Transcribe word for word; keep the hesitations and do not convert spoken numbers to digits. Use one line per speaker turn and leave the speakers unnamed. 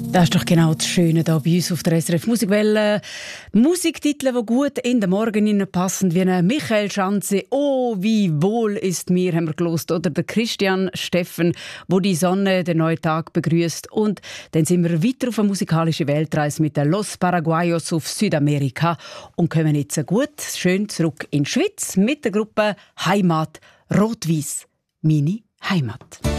Das ist doch genau das Schöne hier bei uns auf der S R F Musikwelle. Musiktitel, die gut in den Morgen passen, wie eine Michael Schanze. «Oh, wie wohl ist mir», haben wir gehört. Oder der Christian Steffen, wo die Sonne den neuen Tag begrüßt. Und dann sind wir weiter auf eine musikalische Weltreise mit den Los Paraguayos auf Südamerika und kommen jetzt gut schön zurück in die Schweiz mit der Gruppe Heimat Rot-Weiss. Meine Heimat.